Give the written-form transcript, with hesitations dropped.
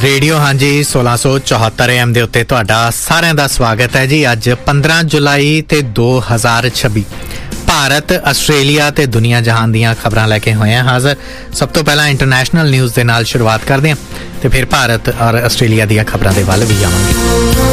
Radio हाँ जी 1674 AM ਦੇ ਉੱਤੇ ਤੁਹਾਡਾ ਸਾਰਿਆਂ ਦਾ ਸਵਾਗਤ ਹੈ ਜੀ। ਅੱਜ 15 ਜੁਲਾਈ ਤੇ 2026 ਭਾਰਤ, ਆਸਟ੍ਰੇਲੀਆ ਤੇ ਦੁਨੀਆ ਜਹਾਨ ਦੀਆਂ ਖਬਰਾਂ ਲੈ ਕੇ ਹੋਏ ਹਾਂ ਹਾਜ਼ਰ। ਸਭ ਤੋਂ ਪਹਿਲਾਂ ਇੰਟਰਨੈਸ਼ਨਲ ਨਿਊਜ਼ ਦੇ ਨਾਲ ਸ਼ੁਰੂਆਤ ਕਰਦੇ ਹਾਂ ਤੇ ਫਿਰ ਭਾਰਤ ਔਰ ਆਸਟ੍ਰੇਲੀਆ ਦੀਆਂ ਖਬਰਾਂ ਦੇ ਵੱਲ ਵੀ ਜਾਵਾਂਗੇ।